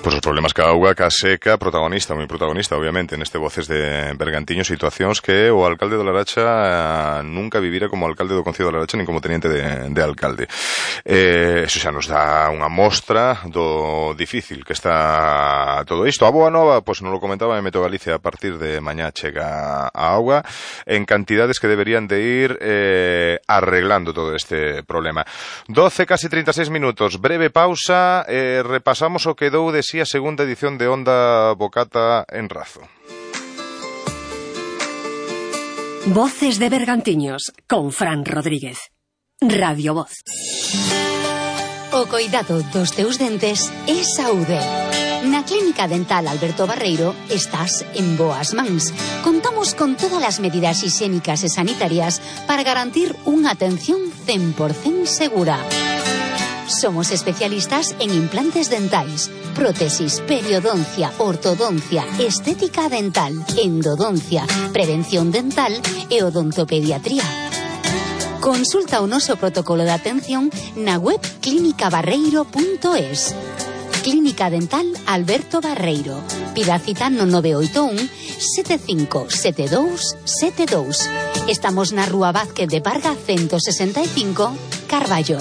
Pois os problemas ca auga, ca seca, moi protagonista, obviamente, neste Voces de Bergantiño, situacións que o alcalde de Laracha nunca vivira como alcalde do Concello de Laracha nin como teniente de alcalde. Eso xa nos dá unha mostra do difícil que está todo isto. A boa nova, pois non lo comentaba en Meto Galicia, a partir de mañá chega a auga en cantidades que deberían de ir arreglando todo este problema. 12, casi 36 minutos, breve pausa, repasamos o que dou de sí a segunda edición de Onda Bocata en Razo. Voces de Bergantiños con Fran Rodríguez. Radio Voz. O coidado dos teus dentes é saúde. Na Clínica Dental Alberto Barreiro estás en boas mans. Contamos con todas as medidas higiénicas e sanitarias para garantir unha atención 100% segura. Somos especialistas en implantes dentais, prótesis, periodoncia, ortodoncia, estética dental, endodoncia, prevención dental e odontopediatría. Consulta o noso protocolo de atención na web clinicabarreiro.es. Clínica Dental Alberto Barreiro. Pida cita no 981 7572 72. Estamos na Rúa Vázquez de Parga 165, Carballo.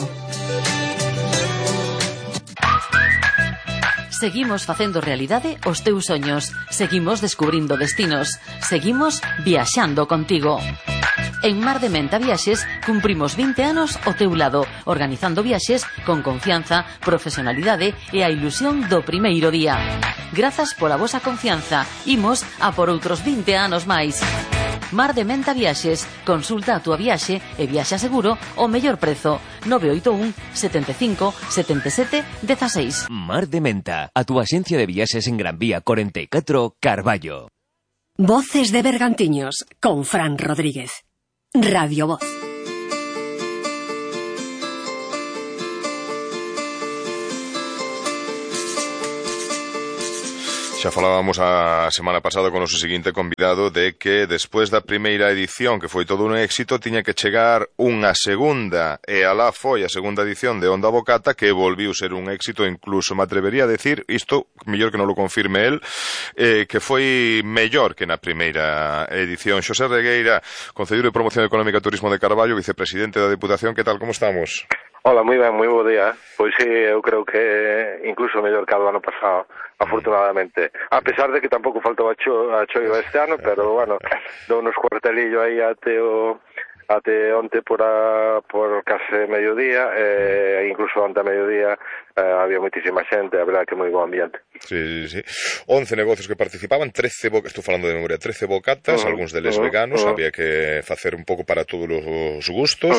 Seguimos facendo realidade os teus soños. Seguimos descubrindo destinos. Seguimos viaxando contigo. En Mar de Menta Viaxes cumprimos 20 anos ao teu lado, organizando viaxes con confianza, profesionalidade e a ilusión do primeiro día. Grazas pola vosa confianza. Imos a por outros 20 anos máis. Mar de Menta Viaxes. Consulta a túa viaxe e viaxa seguro ao mellor prezo. 981 75 77 16. Mar de Menta, a túa axencia de viaxes en Gran Vía 44, Carballo. Voces de Bergantiños con Fran Rodríguez. Radio Voz. Xa falábamos a semana pasada con o noso seguinte convidado de que despois da primeira edición, que foi todo un éxito, tiña que chegar unha segunda, e alá foi a segunda edición de Onda Bocata, que volviu ser un éxito, incluso me atrevería a decir, isto, mellor que non lo confirme el, que foi mellor que na primeira edición. Xosé Regueira, concelleiro de Promoción Económica e Turismo de Carballo, vicepresidente da Deputación, que tal, como estamos? Hola, moi ben, moi bo día. Pois sí, eu creo que incluso mellor que o ano pasado, afortunadamente. A pesar de que tampouco faltou a choiva este ano, pero, bueno, dou unos cuartelillo aí até onte por case mediodía, incluso onte a mediodía había moitísima xente, a verdade que moi bo ambiente. Sí. 11 negocios que participaban, 13 bocatas, estou falando de memoria, 13 bocatas, algúns deles veganos, había que facer un pouco para todos os gustos.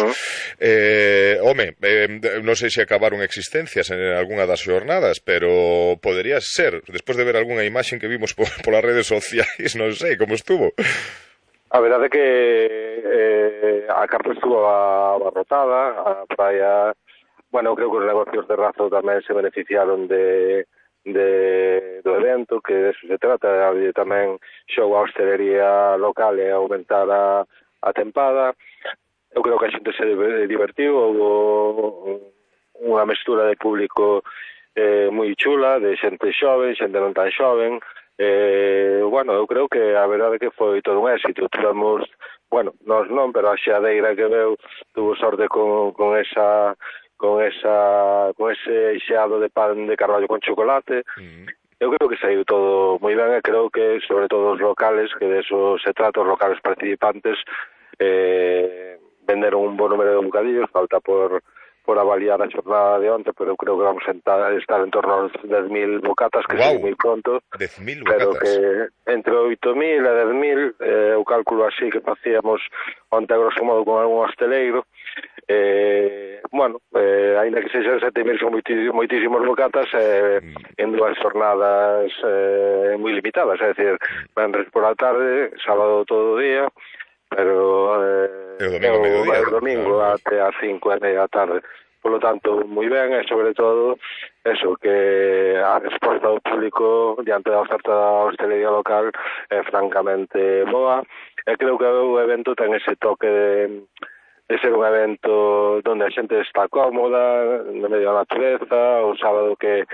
Non sei se acabaron existencias en algunha das xornadas, pero podería ser, despois de ver algunha imaxe que vimos polas redes sociais, non sei como estuvo. A verdade é que a carta estuvo abarrotada, a praia, bueno, creo que os negocios de Razo tamén se beneficiaron do evento, que de eso se trata, había tamén show a hostelería local e aumentar a tempada. Eu creo que a xente se divertiu, houve unha mestura de público moi chula, de xente xoven, xente non tan xoven. Bueno, eu creo que a verdade que foi todo un éxito. Tivemos, bueno, nós non, pero a xeadeira que veu tuvo sorte con ese xeado de pan de carballo con chocolate. Eu creo que saiu todo moi ben e creo que, sobre todo os locales, que de eso se trata, os locales participantes, venderon un bon número de bocadillos, falta por avaliar a xornada de onte, pero eu creo que vamos a estar en torno aos 10.000 bocatas, que wow, moi pronto. 10.000 bocatas. Pero que entre 8.000 e 10.000, eu calculo así que facíamos onte a grosso modo con algún hosteleiro. Bueno, ainda que sexan 7.000 son moitísimos bocatas en dúas xornadas moi limitadas, é dicir, venres por a tarde, sábado todo o día, pero o domingo até as 5:30 da tarde. Por lo tanto, moi ben, e sobre todo eso, que a resposta do público diante da oferta da hostelería local é francamente boa, e creo que o evento ten ese toque de ser un evento onde a xente está cómoda, no medio da natureza, o sábado que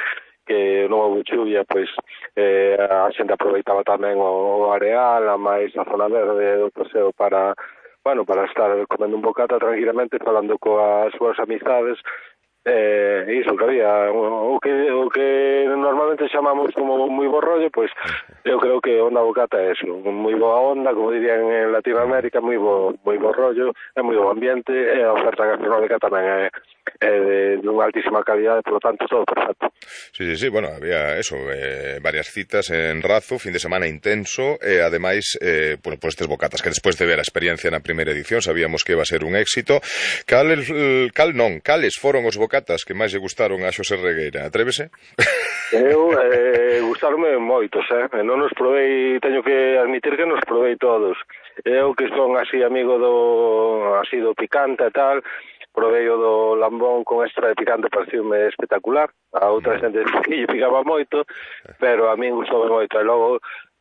que non houve chuvia, pois a xente aproveitaba tamén o areal, a máis a zona verde do paseo para estar comendo un bocata tranquilamente, falando coas súas amizades. Iso que había o que normalmente chamamos como moi bo rollo, pois eu creo que onda bocata é eso, moi boa onda, como dirían en Latinoamérica, moi bo rollo, é moi bo ambiente, e a oferta gastronómica tamén é de unha altísima calidade, por lo tanto todo perfecto. Sí, bueno, había eso, varias citas en Razo, fin de semana intenso, e ademais, por estes bocatas, que despois de ver a experiencia na primeira edición sabíamos que iba a ser un éxito. Cales foron os bocatas que máis lle gustaron a Xosé Regueira? Atrévese? Eu gustaronme moitos, non os provei, teño que admitir que nos provei todos. Eu que son así amigo do picante e tal, provei o do lambón con extra de picante, pareceume espectacular. A outra xente que lle picaba moito, pero a min gustoume moito. E logo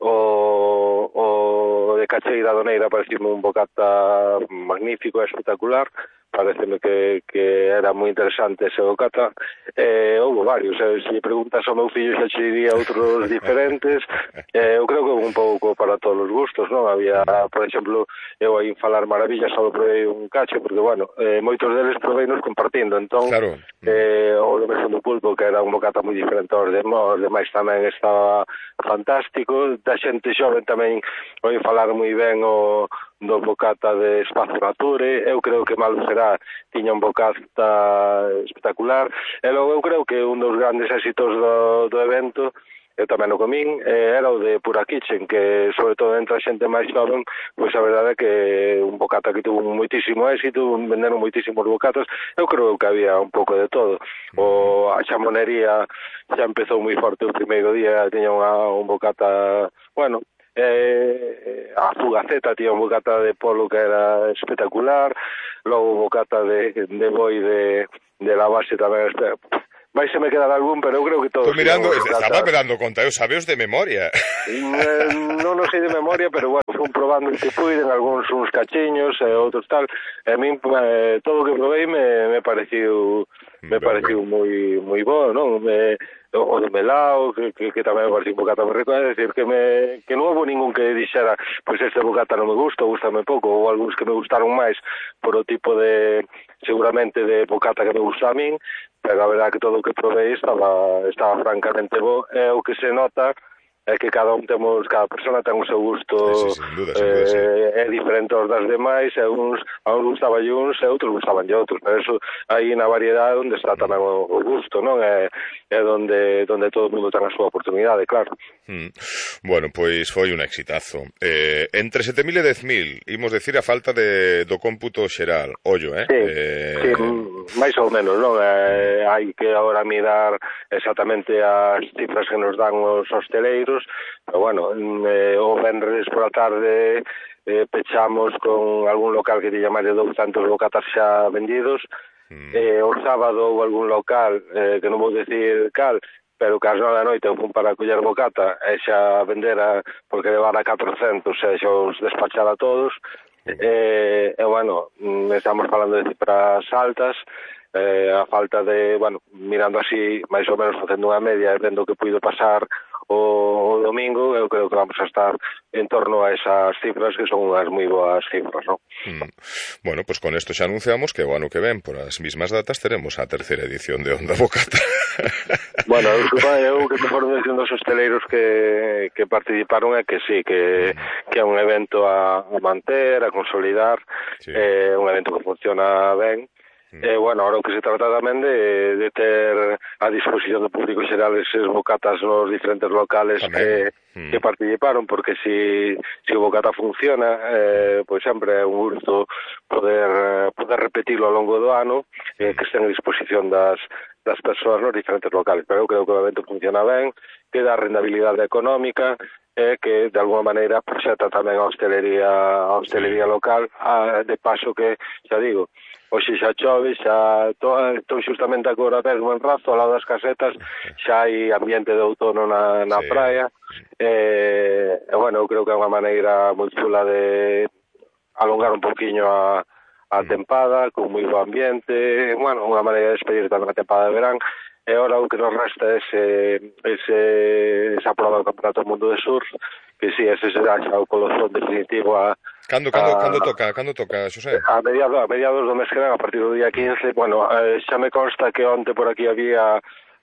o de cacheira doneira pareceume un bocata magnífico e espectacular. Pareceme que era moi interesante ese bocata. Houve varios, se lle preguntas ao meu fillo xa che diría outros diferentes. Eu creo que un pouco para todos os gustos, non? Había, por exemplo, eu aí falar maravillas, só provei un cacho, porque, moitos deles proveinos compartindo, entón, claro. O do mesmo do pulpo, que era un bocata moi diferente aos demais tamén estaba fantástico. Da xente xoven tamén oi falar moi ben do bocata de Espazo Nature. Eu creo que Malo Será tiña un bocata espectacular, e logo eu creo que un dos grandes éxitos do evento, eu tamén o comín, era o de Pura Kitchen, que sobre todo entre a xente máis xoven, pois a verdade é que un bocata que tuvo moitísimo éxito, venderon moitísimos bocatas. Eu creo que había un pouco de todo. A xamonería xa empezou moi forte o primeiro día, tiña un bocata, a Fugaceta tiña un bocata de polo que era espectacular, logo bocata de boi de la base tamén. Vai se me quedar algún, pero eu creo que todos. Estaba dando conta, eu sabeos de memoria. Non sei de memoria, pero fui probando que puiden, algúns uns cachiños e outros tal. A min todo o que provei me pareciu moi bo, non? O de melao, que tamén me pareceu un bocata moi rico, é dicir, que non houve ningún que dixera, pois este bocata non me gusta, gustame pouco, ou algúns que me gustaron máis por o tipo de, seguramente, de bocata que me gusta a min, pero a verdade que todo o que provei estaba francamente bo. E o que se nota é que cada persona ten o seu gusto, sin duda, sí. É diferente aos das demais, e a uns gustaban uns e outros gustaban outros, pero eso aí na variedade onde está tamén o gusto, non? É donde todo o mundo ten a súa oportunidade, claro. Bueno, pois foi un exitazo. Entre 7.000 e 10.000, imos decir a falta do cómputo xeral, ollo, Sí, máis ou menos, non? Hai que agora mirar exactamente as cifras que nos dan os hosteleiros, pero o venres por a tarde pechamos con algún local que tiña máis de 200 bocatas xa vendidos. O sábado houve algún local que non vou decir cal, pero que ás 9 da noite eu fui para coller bocata e xa vendera porque levara 400 e xa os despachara todos. Estamos falando de cifras altas. A falta de, mirando así, máis ou menos facendo unha media, vendo que puido pasar o domingo, eu creo que vamos a estar en torno a esas cifras, que son unhas moi boas cifras, non? Bueno, pues con esto xa anunciamos que o ano que ven, por as mismas datas, teremos a terceira edición de Onda Bocata. Eu que me foron dicindo os hosteleiros que participaron é que sí, que é un evento a manter, a consolidar, un evento que funciona ben. Ahora o que se trata tamén de ter a disposición do público xeral eses bocatas nos diferentes locales que participaron, porque si o bocata funciona, pois sempre é un gusto poder repetirlo ao longo do ano, que estén a disposición das persoas nos diferentes locales. Pero eu creo que o evento funciona ben, que dá rendabilidade económica, que de alguma maneira proxecta tamén a hostelería local, de paso que, xa digo, hoxe xa chove, xa estou xustamente agora mesmo en Razo, ao lado das casetas, xa hai ambiente de outono na praia, eu creo que é unha maneira moi chula de alongar un poquinho a tempada, con moi bo ambiente, unha maneira de despedir tamén a tempada de verán, e ora o que nos resta esa prova do Campeonato do Mundo de Surf, que si, ese será xa o colofón definitivo Cando toca, Xosé? A mediados do mes que ven, a partir do día 15. Bueno, xa me consta que onte por aquí había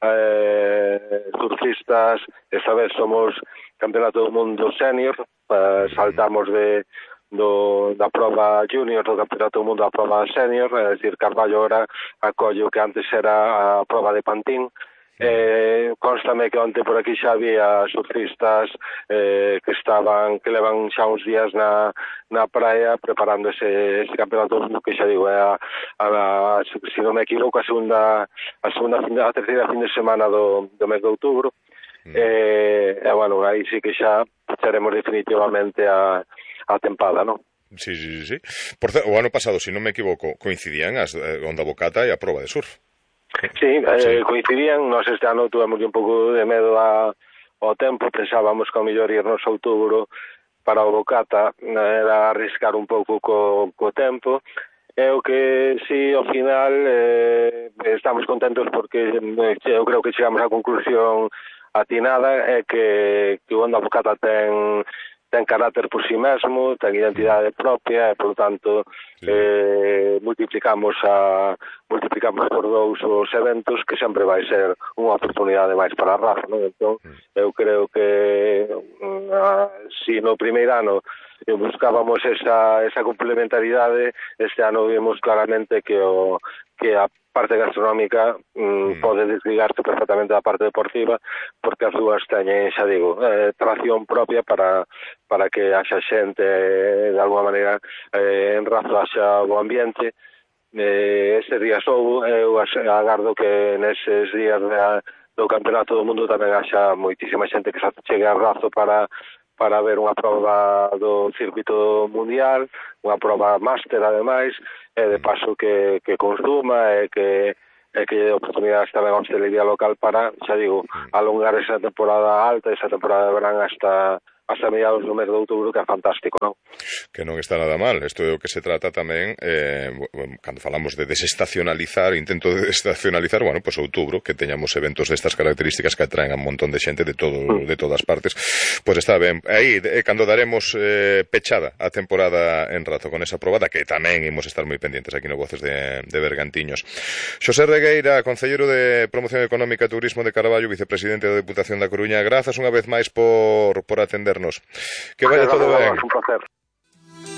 surfistas. Esta vez somos Campeonato do Mundo Senior, saltamos da prova junior do Campeonato do Mundo a prova senior, é dicir, Carballo ora acolle o que antes era a prova de Pantín. Constame que onte por aquí xa había surfistas que levan xa uns días na praia preparando ese campeonato que xa digo é se non me equivoco a terceira fin de semana do mes de outubro. Bueno, aí sí que xa teremos definitivamente a tempada, non? Sí. Por certo, o ano pasado, se non me equivoco, coincidían as onda bocata e a prova de surf. Sí, coincidían. Nos este ano tuvemos un pouco de medo ao tempo, pensábamos que ao mellor irnos a outubro para o bocata era arriscar un pouco co tempo. É o que si ao final estamos contentos porque eu creo que chegamos á conclusión atinada, é que o onda bocata ten carácter por si mesmo, ten identidade propia e, por tanto, multiplicamos por 2 os eventos, que sempre vai ser unha oportunidade máis para a raza, non? Entón, eu creo que si no primeiro ano buscábamos esa complementaridade, este ano vimos claramente que a parte gastronómica pode desligarse perfectamente da parte deportiva, porque as dúas teñen, xa digo, tracción propia para que haxa xente de alguma maneira en Razo haxa o ambiente. Estes días eu agardo que neses días do Campeonato do Mundo tamén haxa moitísima xente que se chegue a Razo para ver unha prova do circuito mundial, unha prova máster ademais, e de paso que consuma e que lle oportunidades tamén a hostelería local para, xa digo, alongar esa temporada alta, esa temporada de verán hasta mediados do mes de outubro, que é fantástico, non? Que non está nada mal. Isto é o que se trata tamén, cando falamos de desestacionalizar, intento de desestacionalizar, bueno, pues outubro, que teñamos eventos destas características que atraen a un montón de xente de todas partes, pues está ben. Aí, cando daremos pechada a temporada en Razo con esa probada, que tamén imos estar moi pendientes aquí no Voces de Bergantiños. Xosé Regueira, concelleiro de Promoción Económica e Turismo de Carballo, vicepresidente da Deputación da Coruña, grazas unha vez máis por atendernos. Que vaya todo ben. Un placer.